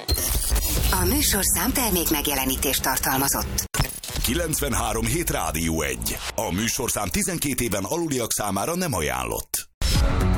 A műsorszám termék megjelenítést tartalmazott. 93.7 Rádió 1. A műsorszám 12 éven aluliak számára nem ajánlott.